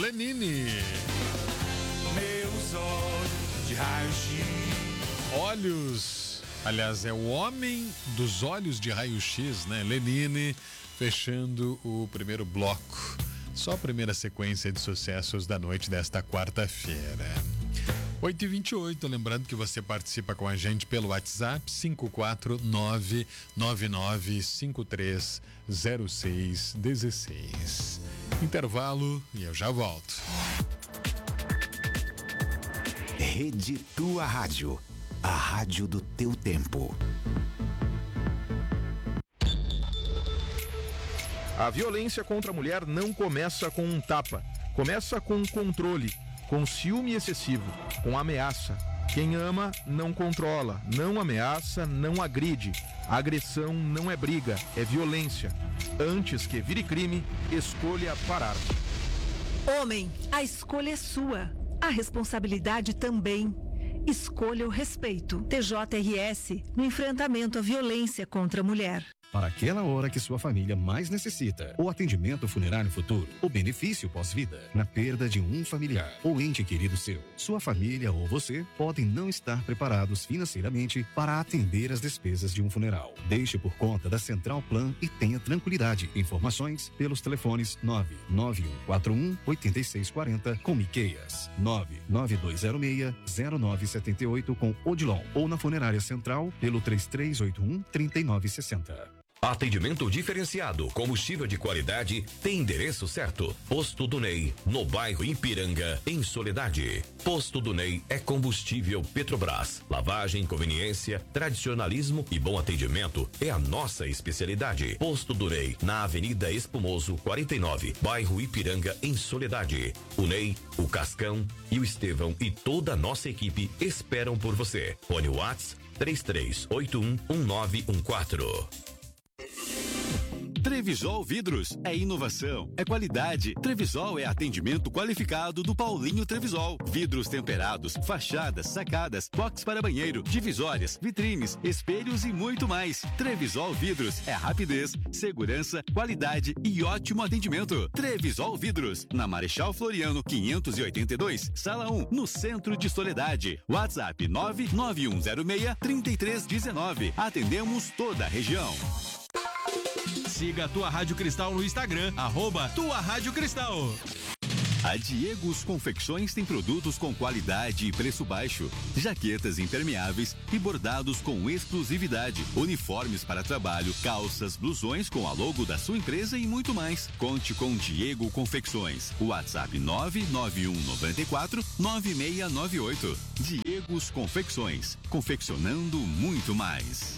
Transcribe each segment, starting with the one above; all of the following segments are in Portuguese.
Lenine. Meus olhos de raio-x. Olhos, aliás, é o homem dos olhos de raio-x, né? Lenine, fechando o primeiro bloco. Só a primeira sequência de sucessos da noite desta quarta-feira. 8h28, lembrando que você participa com a gente pelo WhatsApp 54999530616. Intervalo e eu já volto. Rede Tua Rádio, a rádio do teu tempo. A violência contra a mulher não começa com um tapa, começa com controle, com ciúme excessivo, com ameaça. Quem ama não controla, não ameaça, não agride. A agressão não é briga, é violência. Antes que vire crime, escolha parar. Homem, a escolha é sua. A responsabilidade também. Escolha o respeito. TJRS no enfrentamento à violência contra a mulher. Para aquela hora que sua família mais necessita. O atendimento funerário futuro. O benefício pós-vida. Na perda de um familiar ou ente querido seu. Sua família ou você podem não estar preparados financeiramente para atender as despesas de um funeral. Deixe por conta da Central Plan e tenha tranquilidade. Informações pelos telefones 99141-8640 com Miqueias, 99206-0978 com Odilon ou na Funerária Central pelo 3381-3960. Atendimento diferenciado, combustível de qualidade, tem endereço certo. Posto do Ney, no bairro Ipiranga, em Soledade. Posto do Ney é combustível Petrobras. Lavagem, conveniência, tradicionalismo e bom atendimento é a nossa especialidade. Posto do Ney, na Avenida Espumoso, 49, bairro Ipiranga, em Soledade. O Ney, o Cascão e o Estevão e toda a nossa equipe esperam por você. Fone Whats 33811914. Trevisol Vidros é inovação, é qualidade. Trevisol é atendimento qualificado do Paulinho Trevisol. Vidros temperados, fachadas, sacadas, box para banheiro, divisórias, vitrines, espelhos e muito mais. Trevisol Vidros é rapidez, segurança, qualidade e ótimo atendimento. Trevisol Vidros, na Marechal Floriano 582, Sala 1, no centro de Soledade. WhatsApp 99106-3319. Atendemos toda a região. Siga a Tua Rádio Cristal no Instagram, @Tua Rádio Cristal. A Diegos Confecções tem produtos com qualidade e preço baixo, jaquetas impermeáveis e bordados com exclusividade, uniformes para trabalho, calças, blusões com a logo da sua empresa e muito mais. Conte com Diego Confecções. WhatsApp 99194-9698. Diegos Confecções, confeccionando muito mais.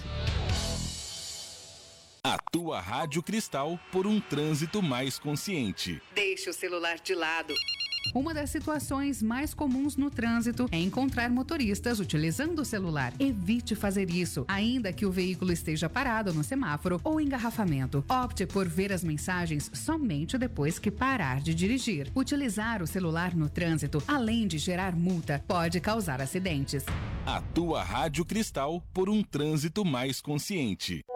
A Tua Rádio Cristal por um trânsito mais consciente. Deixe o celular de lado. Uma das situações mais comuns no trânsito é encontrar motoristas utilizando o celular. Evite fazer isso, ainda que o veículo esteja parado no semáforo ou engarrafamento. Opte por ver as mensagens somente depois que parar de dirigir. Utilizar o celular no trânsito, além de gerar multa, pode causar acidentes. A Tua Rádio Cristal por um trânsito mais consciente.